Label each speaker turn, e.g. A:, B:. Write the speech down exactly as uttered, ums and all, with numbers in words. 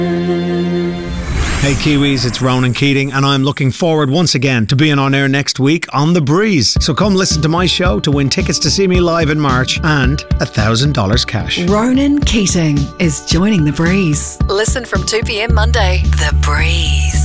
A: Hey Kiwis, it's Ronan Keating and I'm looking forward once again to being on air next week on The Breeze. So come listen to my show to win tickets to see me live in March and one thousand dollars cash.
B: Ronan Keating is joining The Breeze. Listen from two p.m. Monday. The Breeze.